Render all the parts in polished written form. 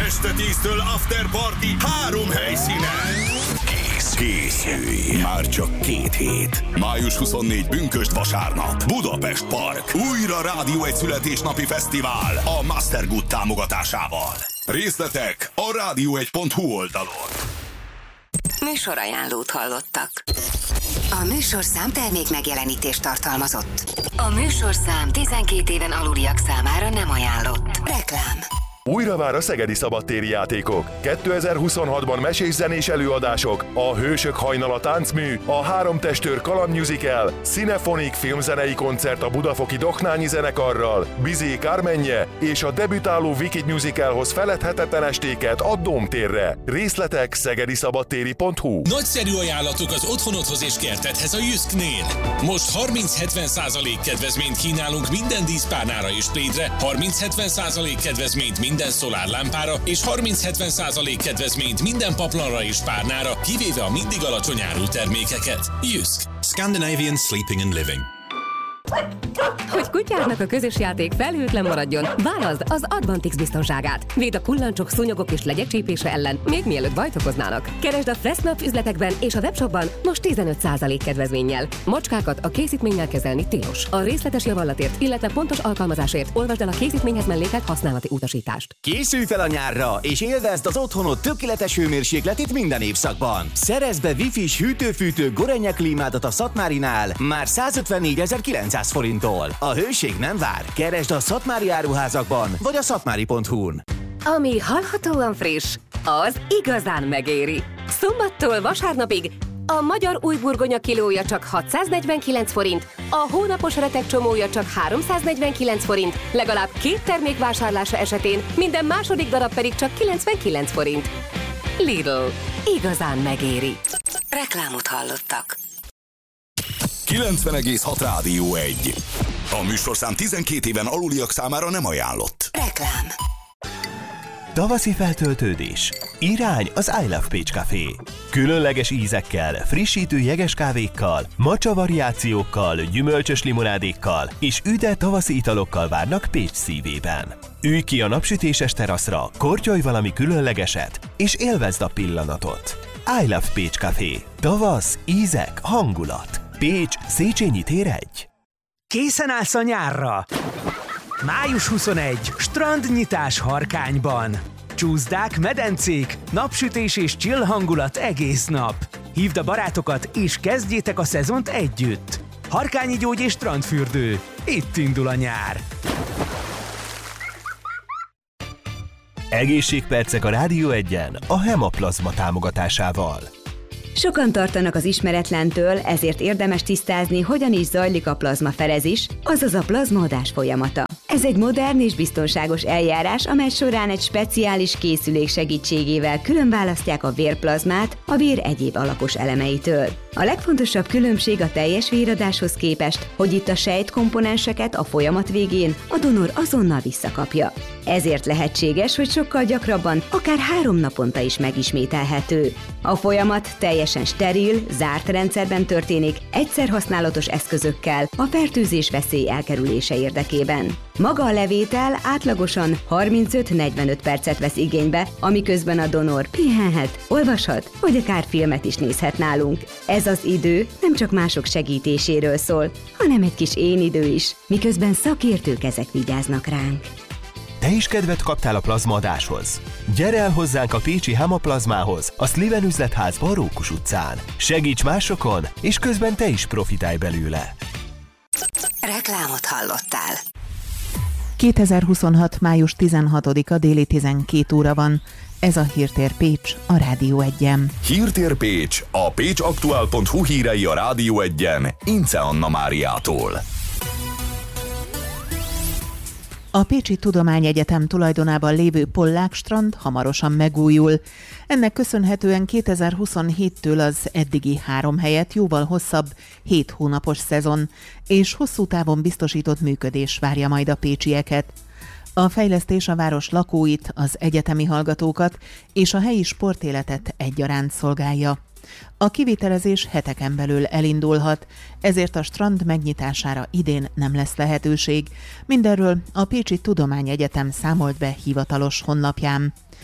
Este 10-től After Party 3 helyszínen. Készülj! Már csak 2 hét. Május 24 pünkösd vasárnap. Budapest Park. Újra Rádió 1 születésnapi fesztivál a Mastergood támogatásával. Részletek a radio1.hu oldalon. Műsorajánlót hallottak. A műsorszám termék megjelenítést tartalmazott. A műsorszám 12 éven aluliak számára nem ajánlott. Reklám. Újra vár a szegedi szabadtéri játékok. 2026-ban mesés-zenés előadások, a Hősök hajnala táncmű, a 3 testőr kaland musical, Cinephonic filmzenei koncert a budafoki Doknányi zenekarral, Bizé Kármenje és a debütáló Wicked musicalhoz feledhetetlen estéket a Dómtérre. Részletek szegediszabadtéri.hu. Nagyszerű ajánlatok az otthonodhoz és kertedhez a Jysknél. Most 30-70% kedvezményt kínálunk minden díszpárnára és plédre, 30-70% kedvezményt minden szolárlámpára és 30-70% kedvezményt minden paplanra és párnára, kivéve a mindig alacsony árú termékeket. Jysk. Scandinavian Sleeping and Living. Hogy kutyádnak a közös játék felhőtlen maradjon, válaszd az Advantix biztonságát. Véd a kullancsok, szúnyogok és legyek csípése ellen, még mielőtt bajt okoznának. Keresd a Fressnapf üzletekben és a webshopban most 15% kedvezménnyel. Macskákat a készítménnyel kezelni tilos. A részletes javallatért, illetve pontos alkalmazásért olvasd el a készítményhez mellékelt használati utasítást. Készülj fel a nyárra, és élvezd az otthonod tökéletes hőmérsékletét minden évszakban. Szerezd be Wi-Fi-s hűtő-fűtő Gorenje klímádat a Szatmárinál már 154.900 forinttól. A hőség nem vár. Keresd a szatmári áruházakban, vagy a szatmári.hu-n. Ami hallhatóan friss, az igazán megéri. Szombattól vasárnapig a magyar újburgonya kilója csak 649 forint, a hónapos retek csomója csak 349 forint, legalább 2 termék vásárlása esetén minden második darab pedig csak 99 forint. Lidl. Igazán megéri. Reklámot hallottak. 90,6 Rádió 1. A műsorszám 12 éven aluliak számára nem ajánlott. Reklám. Tavaszi feltöltődés. Irány az I Love Pécs Café. Különleges ízekkel, frissítő jeges kávékkal, matcha variációkkal, gyümölcsös limonádékkal és üde tavaszi italokkal várnak Pécs szívében. Ülj ki a napsütéses teraszra, kortyolj valami különlegeset és élvezd a pillanatot. I Love Pécs Café. Tavasz, ízek, hangulat. Pécs, Széchenyi tér 1. Készen állsz a nyárra? Május 21. Strandnyitás Harkányban. Csúszdák, medencék, napsütés és chill hangulat egész nap. Hívd a barátokat és kezdjétek a szezont együtt. Harkányi gyógy és strandfürdő. Itt indul a nyár. Egészségpercek a Rádió 1-en a Hemaplazma támogatásával. Sokan tartanak az ismeretlentől, ezért érdemes tisztázni, hogyan is zajlik a plazmaferezés, azaz a plazmaadás folyamata. Ez egy modern és biztonságos eljárás, amely során egy speciális készülék segítségével különválasztják a vérplazmát a vér egyéb alapos elemeitől. A legfontosabb különbség a teljes véradáshoz képest, hogy itt a sejtkomponenseket a folyamat végén a donor azonnal visszakapja. Ezért lehetséges, hogy sokkal gyakrabban, akár 3 naponta is megismételhető. A folyamat teljesen steril, zárt rendszerben történik, egyszer használatos eszközökkel a fertőzés veszély elkerülése érdekében. Maga a levétel átlagosan 35-45 percet vesz igénybe, amiközben a donor pihenhet, olvashat, vagy akár filmet is nézhet nálunk. Ez az idő nem csak mások segítéséről szól, hanem egy kis én idő is, miközben szakértők ezek vigyáznak ránk. Te is kedvet kaptál a plazmaadáshoz? Gyere el hozzánk a pécsi Hemaplazmához, a Sliven üzletházba a Rókus utcán. Segíts másokon, és közben te is profitálj belőle. Reklámot hallottál. 2026. május 16-a déli 12 óra van. Ez a Hírtér Pécs, a Rádió 1-en. Hírtér Pécs, a pécsaktuál.hu hírei a Rádió 1-en, Ince Anna Máriától. A Pécsi Tudományegyetem tulajdonában lévő Pollák strand hamarosan megújul. Ennek köszönhetően 2027-től az eddigi 3 helyett jóval hosszabb, 7 hónapos szezon és hosszú távon biztosított működés várja majd a pécsieket. A fejlesztés a város lakóit, az egyetemi hallgatókat és a helyi sportéletet egyaránt szolgálja. A kivitelezés heteken belül elindulhat, ezért a strand megnyitására idén nem lesz lehetőség. Mindenről a Pécsi Tudományegyetem számolt be hivatalos honlapján.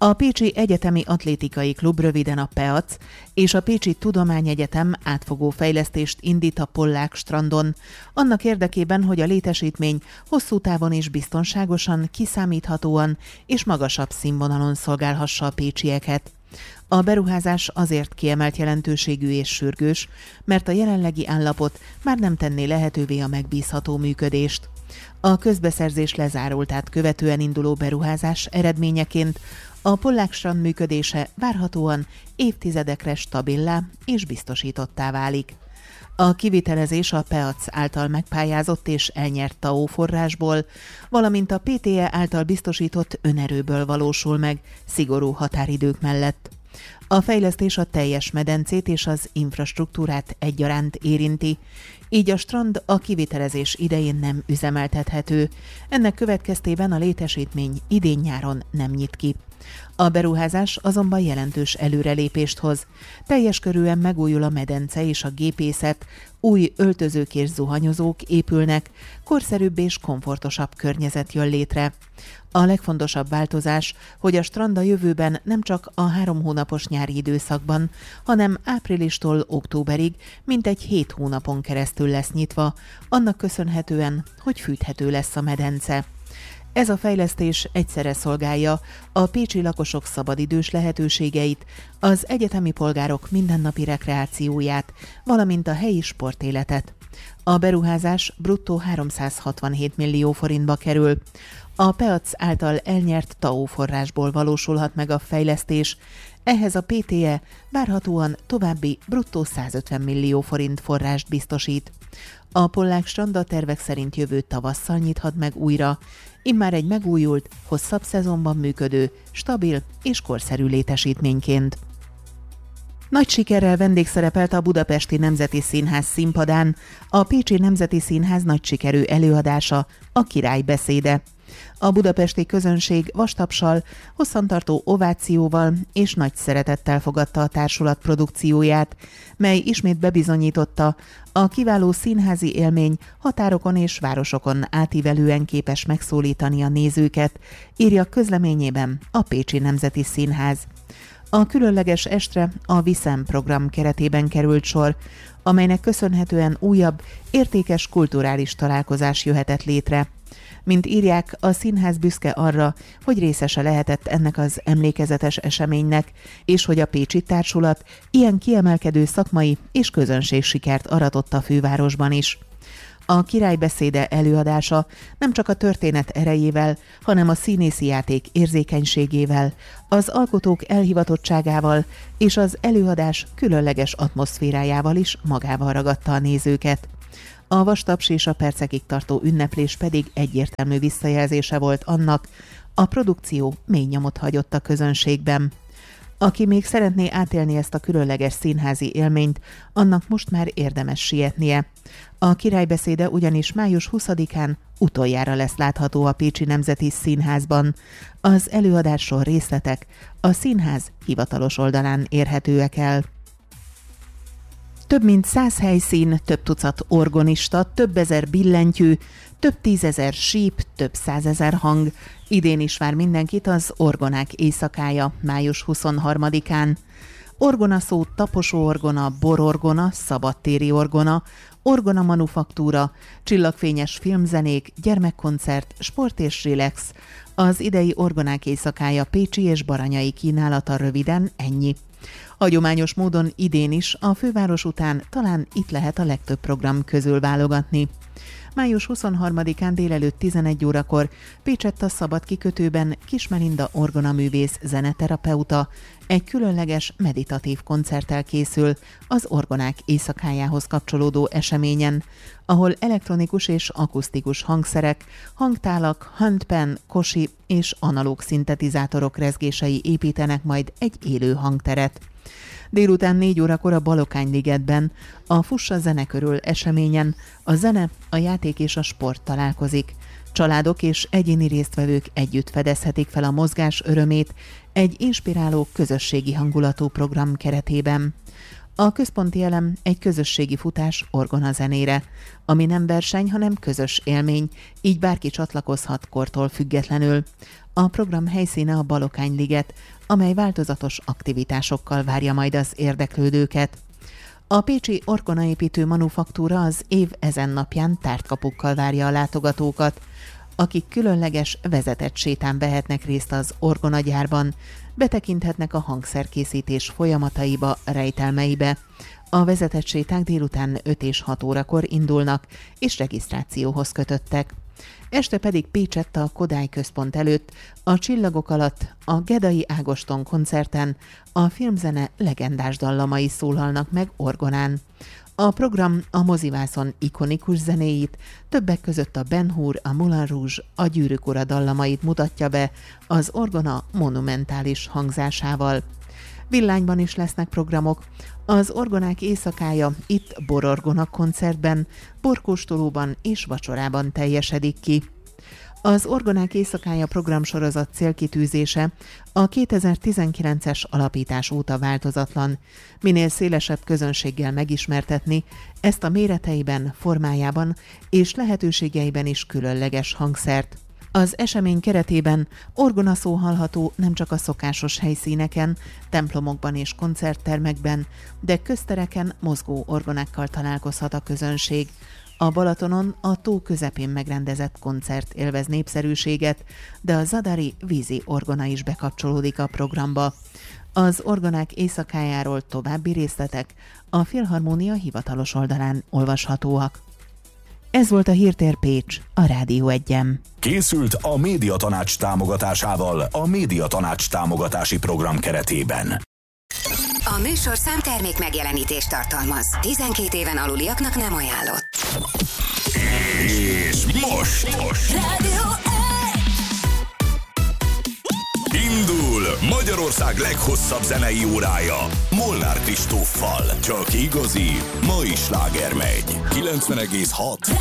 A Pécsi Egyetemi Atlétikai Klub, röviden a PEAC, és a Pécsi Tudományegyetem átfogó fejlesztést indít a Pollák strandon, annak érdekében, hogy a létesítmény hosszú távon és biztonságosan, kiszámíthatóan és magasabb színvonalon szolgálhassa a pécsieket. A beruházás azért kiemelt jelentőségű és sürgős, mert a jelenlegi állapot már nem tenné lehetővé a megbízható működést. A közbeszerzés lezárultát követően induló beruházás eredményeként a Pollák strand működése várhatóan évtizedekre stabilá és biztosítottá válik. A kivitelezés a PEAC által megpályázott és elnyert TAO forrásból, valamint a PTE által biztosított önerőből valósul meg, szigorú határidők mellett. A fejlesztés a teljes medencét és az infrastruktúrát egyaránt érinti, így a strand a kivitelezés idején nem üzemeltethető. Ennek következtében a létesítmény idén-nyáron nem nyit ki. A beruházás azonban jelentős előrelépést hoz. Teljes körűen megújul a medence és a gépészet, új öltözők és zuhanyozók épülnek, korszerűbb és komfortosabb környezet jön létre. A legfontosabb változás, hogy a strand a jövőben nem csak a 3 hónapos nyári időszakban, hanem áprilistól októberig mintegy 7 hónapon keresztül lesz nyitva, annak köszönhetően, hogy fűthető lesz a medence. Ez a fejlesztés egyszerre szolgálja a pécsi lakosok szabadidős lehetőségeit, az egyetemi polgárok mindennapi rekreációját, valamint a helyi sportéletet. A beruházás bruttó 367 millió forintba kerül. A PEAC által elnyert TAO forrásból valósulhat meg a fejlesztés, ehhez a PTE várhatóan további bruttó 150 millió forint forrást biztosít. A Pollák strand a tervek szerint jövő tavasszal nyithat meg újra, immár egy megújult, hosszabb szezonban működő, stabil és korszerű létesítményként. Nagy sikerrel vendégszerepelt a Budapesti Nemzeti Színház színpadán a Pécsi Nemzeti Színház nagy sikerű előadása, a Király beszéde. A budapesti közönség vastapssal, hosszantartó ovációval és nagy szeretettel fogadta a társulat produkcióját, mely ismét bebizonyította, a kiváló színházi élmény határokon és városokon átívelően képes megszólítani a nézőket, írja közleményében a Pécsi Nemzeti Színház. A különleges estre a Viszem program keretében került sor, amelynek köszönhetően újabb, értékes kulturális találkozás jöhetett létre. Mint írják, a színház büszke arra, hogy részese lehetett ennek az emlékezetes eseménynek, és hogy a pécsi társulat ilyen kiemelkedő szakmai és közönségsikert aratott a fővárosban is. A Király beszéde előadása nem csak a történet erejével, hanem a színészi játék érzékenységével, az alkotók elhivatottságával és az előadás különleges atmoszférájával is magával ragadta a nézőket. A vastaps és a percekig tartó ünneplés pedig egyértelmű visszajelzése volt annak, a produkció mély nyomot hagyott a közönségben. Aki még szeretné átélni ezt a különleges színházi élményt, annak most már érdemes sietnie. A Király beszéde ugyanis május 20-án utoljára lesz látható a Pécsi Nemzeti Színházban. Az előadásról részletek a színház hivatalos oldalán érhetőek el. Több mint 100 helyszín, több tucat orgonista, több ezer billentyű, több 10 000 síp, több 100 000 hang. Idén is vár mindenkit az Orgonák éjszakája, május 23-án. Orgona szó taposó orgona, bororgona, szabadtéri orgona, orgona manufaktúra, csillagfényes filmzenék, gyermekkoncert, sport és relax. Az idei Orgonák éjszakája pécsi és baranyai kínálata röviden ennyi. Hagyományos módon idén is a főváros után talán itt lehet a legtöbb program közül válogatni. Május 23-án délelőtt 11 órakor Pécsett a Szabad kikötőben Kis Melinda orgonaművész zeneterapeuta egy különleges meditatív koncerttel készül az Orgonák éjszakájához kapcsolódó eseményen, ahol elektronikus és akusztikus hangszerek, hangtálak, handpan, kosi és analóg szintetizátorok rezgései építenek majd egy élő hangteret. Délután 4 órakor a Balokány-ligetben, a Fussa zenekörül eseményen a zene, a játék és a sport találkozik. Családok és egyéni résztvevők együtt fedezhetik fel a mozgás örömét egy inspiráló közösségi hangulatú program keretében. A központi elem egy közösségi futás orgona zenére, ami nem verseny, hanem közös élmény, így bárki csatlakozhat kortól függetlenül. A program helyszíne a Balokányi-liget, amely változatos aktivitásokkal várja majd az érdeklődőket. A pécsi orgonaépítő manufaktúra az év ezen napján tártkapukkal várja a látogatókat, akik különleges vezetett sétán vehetnek részt az orgonagyárban, betekinthetnek a hangszerkészítés folyamataiba, rejtelmeibe. A vezetett séták délután 5 és 6 órakor indulnak, és regisztrációhoz kötöttek. Este pedig Pécsett a Kodály Központ előtt, a Csillagok alatt, a Gedai Ágoston koncerten a filmzene legendás dallamai szólalnak meg orgonán. A program a mozivászon ikonikus zenéit, többek között a Ben Hur, a Moulin Rouge, a Gyűrűk ura dallamait mutatja be az orgona monumentális hangzásával. Villányban is lesznek programok. Az orgonák éjszakája itt bororgona koncertben, borkóstolóban és vacsorában teljesedik ki. Az Orgonák éjszakája programsorozat célkitűzése a 2019-es alapítás óta változatlan, minél szélesebb közönséggel megismertetni ezt a méreteiben, formájában és lehetőségeiben is különleges hangszert. Az esemény keretében orgonaszó hallható nem csak a szokásos helyszíneken, templomokban és koncerttermekben, de köztereken mozgó orgonákkal találkozhat a közönség. A Balatonon a tó közepén megrendezett koncert élvez népszerűséget, de a zadari vízi orgona is bekapcsolódik a programba. Az orgonák éjszakájáról további részletek a Filharmónia hivatalos oldalán olvashatóak. Ez volt a Hírtér Pécs, a Rádió 1-en. Készült a Médiatanács támogatásával a Médiatanács támogatási program keretében. A műsorszám termék megjelenítést tartalmaz. 12 éven aluliaknak nem ajánlott. És most Rádió 1! Indul Magyarország leghosszabb zenei órája Molnár Kristóffal. Csak igazi, mai sláger megy. 90,6